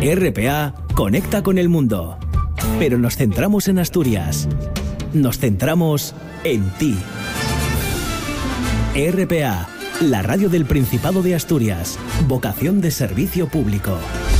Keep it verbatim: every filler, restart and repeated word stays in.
R P A conecta con el mundo, pero nos centramos en Asturias. Nos centramos en ti. R P A, la radio del Principado de Asturias. Vocación de servicio público.